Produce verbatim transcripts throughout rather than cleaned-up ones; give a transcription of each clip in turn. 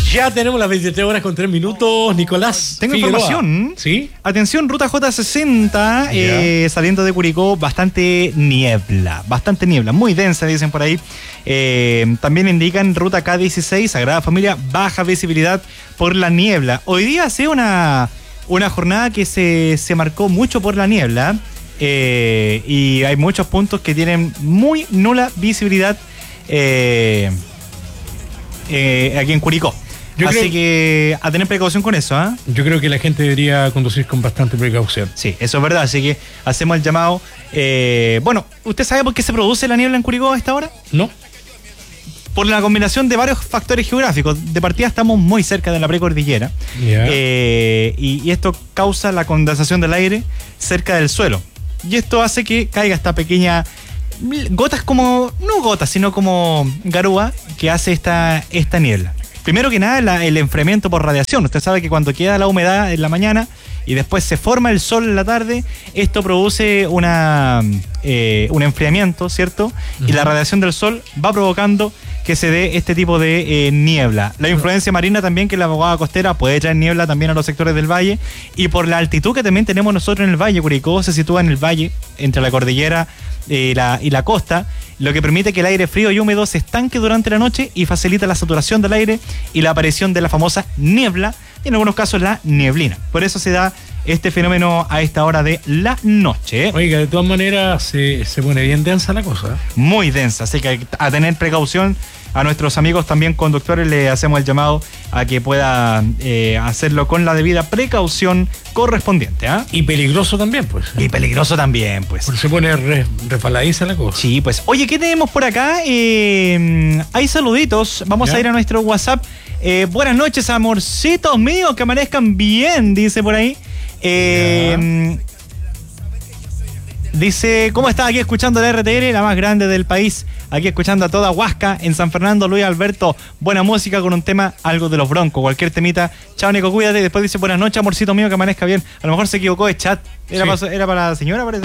Ya tenemos las veintitrés horas con tres minutos, Nicolás. Tengo Figueroa. información. ¿Sí? Atención, ruta J sesenta, eh, saliendo de Curicó, bastante niebla, bastante niebla, muy densa, dicen por ahí. Eh, también indican ruta K dieciséis, Sagrada Familia, baja visibilidad por la niebla. Hoy día ha sido una, una jornada que se, se marcó mucho por la niebla, eh, y hay muchos puntos que tienen muy nula visibilidad eh, eh, aquí en Curicó. Yo Así creo, que a tener precaución con eso, ¿ah? ¿eh? Yo creo que la gente debería conducir con bastante precaución. Sí, eso es verdad, así que hacemos el llamado. Eh, bueno, ¿usted sabe por qué se produce la niebla en Curicó a esta hora? No. Por la combinación de varios factores geográficos. De partida estamos muy cerca de la precordillera, yeah. eh, y, y esto causa la condensación del aire cerca del suelo. Y esto hace que caiga esta pequeña... gotas como... no gotas, sino como garúa que hace esta, esta niebla. Primero que nada, la, el enfriamiento por radiación. Usted sabe que cuando queda la humedad en la mañana y después se forma el sol en la tarde, esto produce una, eh, un enfriamiento, ¿cierto? Uh-huh. Y la radiación del sol va provocando que se dé este tipo de eh, niebla. La influencia marina también, que la bogada costera puede traer niebla también a los sectores del valle. Y por la altitud que también tenemos nosotros en el valle, Curicó se sitúa en el valle, entre la cordillera eh, la, y la costa, lo que permite que el aire frío y húmedo se estanque durante la noche y facilita la saturación del aire y la aparición de la famosa niebla, y en algunos casos la nieblina. Por eso se da este fenómeno a esta hora de la noche. Oiga, de todas maneras se, se pone bien densa la cosa. Muy densa, así que a tener precaución. A nuestros amigos también conductores le hacemos el llamado a que pueda eh, hacerlo con la debida precaución correspondiente. ¿eh? Y peligroso también, pues. Y peligroso también, pues. Porque se pone re, refaladiza la cosa. Sí, pues. Oye, ¿qué tenemos por acá? Eh, hay saluditos. Vamos ¿Ya? a ir a nuestro WhatsApp. Eh, buenas noches, amorcitos míos, que amanezcan bien, dice por ahí. Eh, dice, ¿cómo estás aquí escuchando la R T R, la más grande del país? Aquí escuchando a toda Huasca, en San Fernando, Luis Alberto. Buena música con un tema, algo de los Broncos, cualquier temita. Chao, Nico, cuídate. Después dice, buenas noches, amorcito mío, que amanezca bien. A lo mejor se equivocó de chat. Era, sí. para, era para la señora, parece.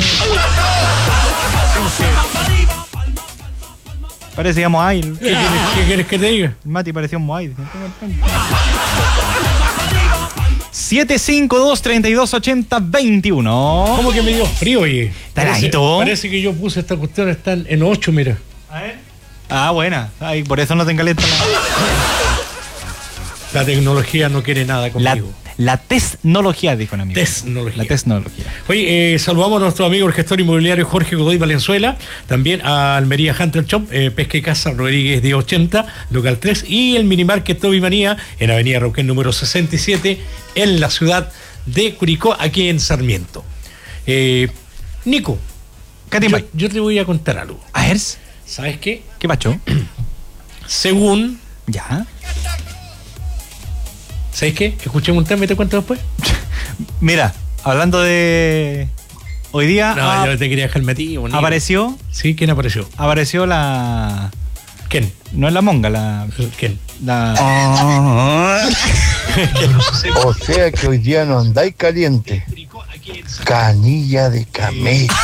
Parece que Moai. ¿Qué, ¿Qué, ¿Qué quieres que te diga? Mati parecía un Moai. siete cinco dos, tres dos, ocho cero, dos uno. ¿Cómo que me dio frío, oye? Parece, parece que yo puse esta cuestión, están en ocho, mira. A ver. Ah, buena. Ay, por eso no te encalientas. La tecnología no quiere nada conmigo. La, la tecnología, dijo un amigo. Tecnología. La tecnología. Oye, eh, saludamos a nuestro amigo el gestor inmobiliario Jorge Godoy Valenzuela, también a Almería Hunter Shop, eh, Pesca y Casa Rodríguez de ochenta, local tres, y el Minimarket Toby Manía en Avenida Rauquén número sesenta y siete, en la ciudad de Curicó, aquí en Sarmiento. Eh, Nico, yo, yo te voy a contar algo. A ver. ¿Sabes qué? ¿Qué pacho? Según... Ya. ¿Sabes qué? Escuchemos un tema y te cuento después. Mira, hablando de... Hoy día... No, ah, yo te quería dejar metido. ¿Apareció? Sí, ¿quién apareció? Apareció la... ¿Quién? No es la monga, la... ¿Quién? La... O sea que hoy día no andáis caliente. Canilla de camello.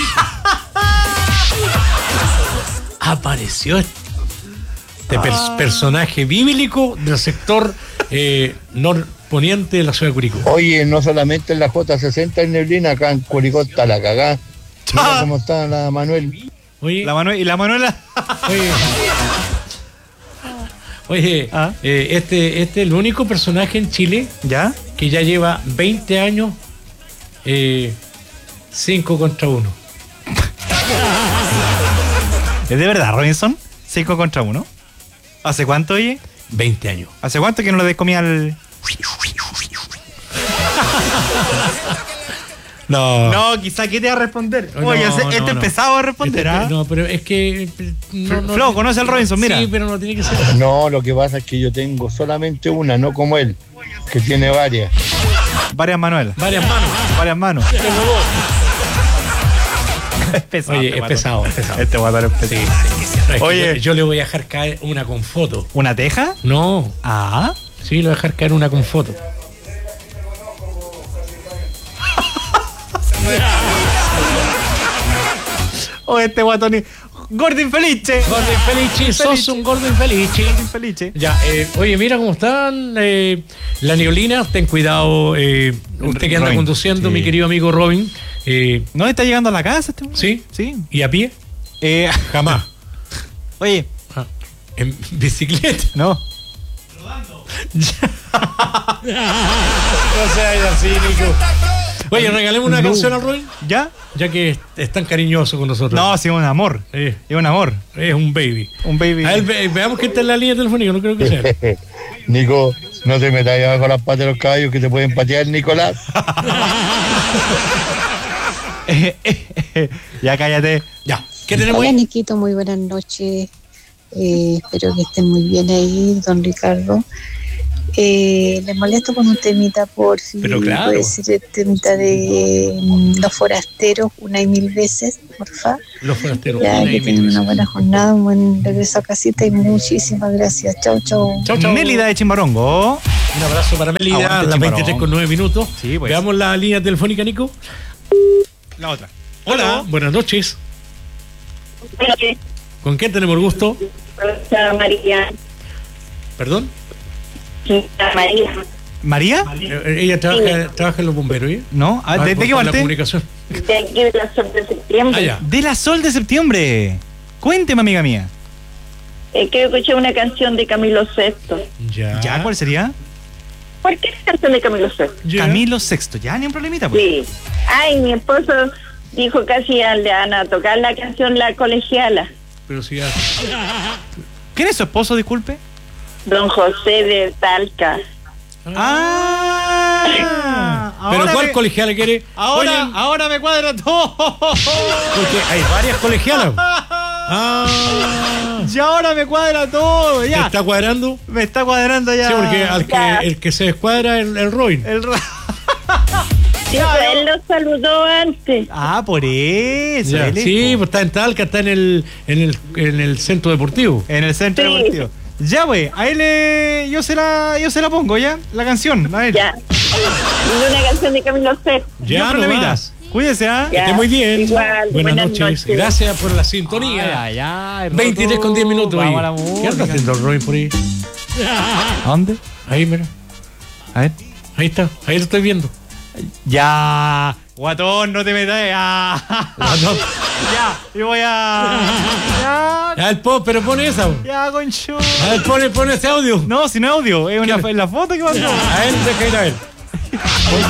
Apareció este pers- personaje bíblico del sector eh, norponiente de la ciudad de Curicó. Oye, no solamente en la J sesenta en neblina, acá en Curicó está la cagá. Mira cómo está la Manuel. Oye, la Manuel y la Manuela. Oye, oye ¿Ah? eh, este, este es el único personaje en Chile, ¿ya? Que ya lleva veinte años, eh, cinco contra uno. ¿Es de verdad, Robinson? cinco contra uno. ¿Hace cuánto, oye? veinte años. ¿Hace cuánto que no le descomía al...? No. No, quizá que te va a responder. No, oye, no, este no, es no. pesado a responder, ¿ah? Este, no, pero es que... No, no, Flo, ¿conoce al Robinson? Mira. Sí, pero no tiene que ser. No, lo que pasa es que yo tengo solamente una, no como él, que tiene varias. Varias Manuelas. Varias manos. Varias manos. Es pesado. Oye, este es pesado, es pesado. Este guatón es pesado. Sí, sí. Es Oye, yo, yo le voy a dejar caer una con foto. ¿una teja? No. Ah. Sí, le voy a dejar caer una con foto. Oh, este guatón. Gordo infelice. Gordo infelice, sos un gordo infelice. Gordo infelice. Ya, eh, oye, mira cómo están eh, la neblina. Ten cuidado, eh, usted que anda Robin, conduciendo, sí. mi querido amigo Robin. Eh, ¿No está llegando a la casa este? ¿Sí? Sí. ¿Y a pie? Eh, Jamás. oye, Ah, ¿en bicicleta? no. No seas así, Nico. Oye, regalemos una No. canción al Robin, ¿Ya? ya que es, es tan cariñoso con nosotros. No, sí, es un amor. Eh, Es un amor. es un baby. Un baby. A ver, ve- veamos quién está en la línea telefónica, no creo que sea. Nico, no te metas ahí abajo las patas de los caballos que te pueden patear, Nicolás. Ya cállate. Ya, ¿qué tenemos Hola ahí? Niquito, muy buenas noches. Eh, espero que estén muy bien ahí, don Ricardo. Eh, les molesto con un temita por si Pero claro. puede ser el temita de mm, Los Forasteros una y mil veces, porfa. Los forasteros. Ya Una que y mil tengan una veces. buena jornada, un buen regreso a casita y muchísimas gracias. Chau, chau. Chau, chau. Mélida de Chimbarongo. Un abrazo para Melida, Aguante, a las Chimbarón. veintitrés con nueve minutos. Sí, pues. Veamos la línea telefónica, Nico. La otra. Hola, buenas noches. ¿Con quién tenemos el gusto? María. ¿Perdón? María. ¿María? Eh, Ella trabaja, trabaja en los bomberos, ¿eh? No. Ah, Ah, ¿De, de por- qué por la parte? comunicación. De aquí de la Sol de septiembre. Ah, ya. De la Sol de septiembre. Cuénteme, amiga mía. Eh, quiero escuchar una canción de Camilo Sexto. Ya. ¿Ya? ¿Cuál sería? ¿Por qué la canción de Camilo Sexto? Ya. Camilo Sexto. Ya, ni un problemita, pues. Sí. Ay, mi esposo dijo casi le van a tocar la canción La Colegiala. Pero si ya. ¿Quién es su esposo, disculpe? Don José de Talca. Ah. ¿Pero ahora cuál me- colegiala quiere? Ahora, Oye, ahora me cuadra todo. porque hay varias colegialas. Ah. Y ahora me cuadra todo. ¿Te Ya. está cuadrando? Me está cuadrando ya. Sí, porque al que, Ya. el que se descuadra es el, el Robin. El ra- Sí, Ya, pues, yo- él lo saludó antes. Ah, por eso. Ya. él es, Sí, po. pues está en Talca, está en el, en el, en el centro deportivo. En el centro Sí. deportivo. Ya, güey. Ahí le. Yo se la, yo se la pongo, ¿ya? La canción. A ver. Ya. Y una canción de Camilo Sexto. Ya, no no problemitas. Cuídese, ¿ah? Ya. Esté muy bien. Igual, buenas, buenas noches. noches. Gracias por la sintonía. Ay, ay, ay, veintitrés con diez minutos. Vamos oye. a la ¿Qué música. anda haciendo el Robin por ahí? ¿A dónde? Ahí, mira. A ver. Ahí está. Ahí lo estoy viendo. Ya. Guatón, no te metas. Ya. Guatón. Ya. Y voy a. Ya. A ver, po- pero pone esa. Ya, concho. A ver, pone, pone ese audio. No, sin audio. Es una, ¿Qué? es la foto que mandó. A ver, deja ir a ver.